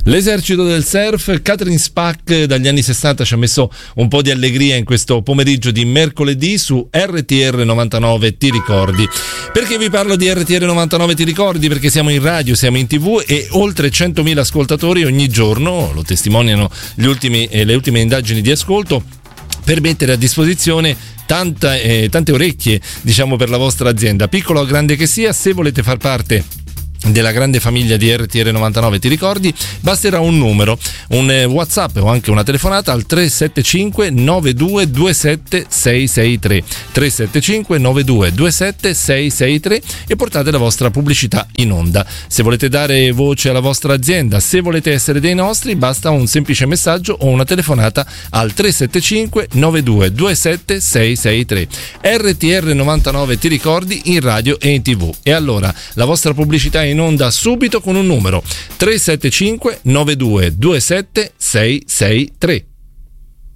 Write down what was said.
L'esercito del surf, Catherine Spack dagli anni 60 ci ha messo un po' di allegria in questo pomeriggio di mercoledì su RTR 99 Ti ricordi. Perché vi parlo di RTR 99 Ti ricordi? Perché siamo in radio, siamo in TV e oltre 100.000 ascoltatori ogni giorno, lo testimoniano le ultime indagini di ascolto, per mettere a disposizione tante orecchie, diciamo, per la vostra azienda, piccola o grande che sia. Se volete far parte della grande famiglia di RTR 99 Ti ricordi, basterà un numero, un WhatsApp o anche una telefonata al 375 9227 663 375 9227 663 e portate la vostra pubblicità in onda. Se volete dare voce alla vostra azienda, se volete essere dei nostri, basta un semplice messaggio o una telefonata al 375 9227 663. RTR 99 Ti ricordi, in radio e in TV. E allora la vostra pubblicità in onda subito con un numero: 375 9227 663.